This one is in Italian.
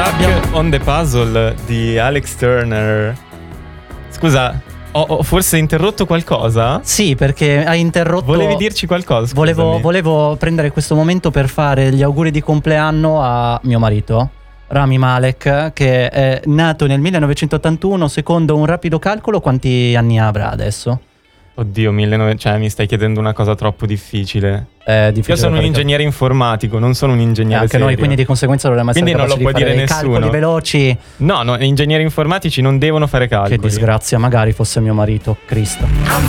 Stuck on the Puzzle di Alex Turner. Scusa, ho forse interrotto qualcosa? Sì, perché hai interrotto. Volevi dirci qualcosa? Volevo prendere questo momento per fare gli auguri di compleanno a mio marito, Rami Malek, che è nato nel 1981. Secondo un rapido calcolo, quanti anni avrà adesso? Oddio, cioè mi stai chiedendo una cosa troppo difficile. Difficile. Io sono un ingegnere informatico, non sono un ingegnere anche serio. Noi, quindi di conseguenza dovremmo essere quindi non lo può dire nessuno. Calcoli veloci. No, ingegneri informatici non devono fare calcoli. Che disgrazia, magari fosse mio marito, Cristo.